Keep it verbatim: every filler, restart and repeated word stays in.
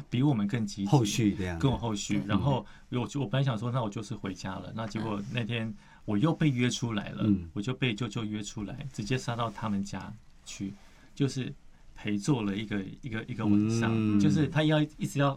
比我们更积极， 后续这样， 跟我后续。然后我我本来想说，那我就是回家了。那结果那天我又被约出来了，嗯、我就被舅舅约出来，直接杀到他们家去，就是陪坐了一个一个一个晚上，嗯、就是他要一直要